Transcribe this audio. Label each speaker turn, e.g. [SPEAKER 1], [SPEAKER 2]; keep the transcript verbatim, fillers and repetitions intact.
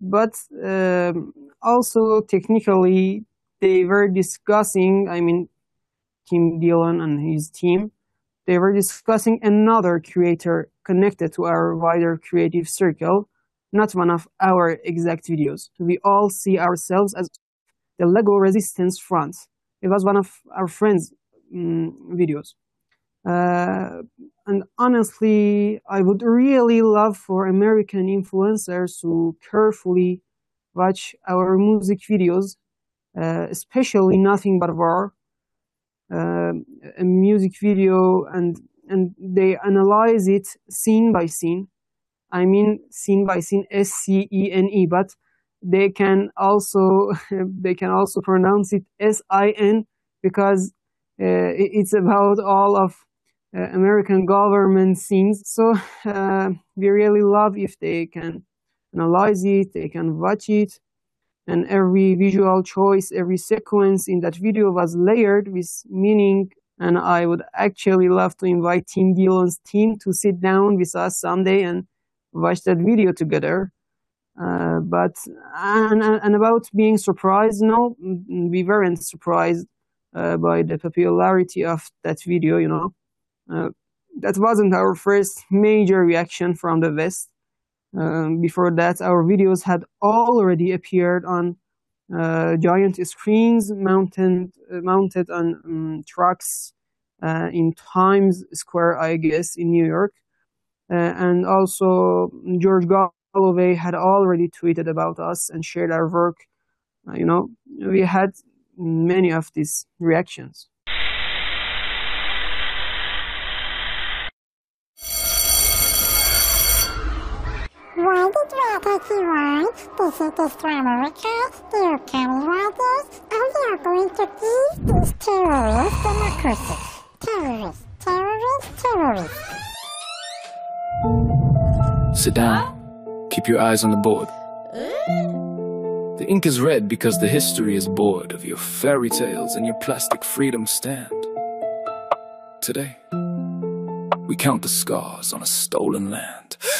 [SPEAKER 1] but um, also technically they were discussing, I mean, Tim Dillon and his team, they were discussing another creator connected to our wider creative circle, not one of our exact videos. We all see ourselves as the Lego Resistance Front. It was one of our friends' um, videos. Uh, and honestly, I would really love for American influencers to carefully watch our music videos, uh, especially Nothing But War, uh, a music video, and and they analyze it scene by scene. I mean scene by scene, S C E N E, but they can also they can also pronounce it S I N because uh, it's about all of uh, American government scenes. So uh, we really love if they can analyze it, they can watch it, and every visual choice, every sequence in that video was layered with meaning. And I would actually love to invite Tim Dillon's team to sit down with us someday and watch that video together. Uh, but and, and about being surprised, no, we weren't surprised uh, by the popularity of that video. You know, uh, that wasn't our first major reaction from the West. Um, before that, our videos had already appeared on uh, giant screens mounted uh, mounted on um, trucks uh, in Times Square, I guess, in New York, uh, and also George Galloway had already tweeted about us and shared our work. Uh, you know, we had many of these reactions.
[SPEAKER 2] Why did Rataki write? This is Destroy America, they're coming riders, and they are going to give these terrorists democracy. Terrorists, terrorists, terrorists.
[SPEAKER 3] Sit down. Keep your eyes on the board. The ink is red because the history is bored of your fairy tales and your plastic freedom stand. Today, we count the scars on a stolen land.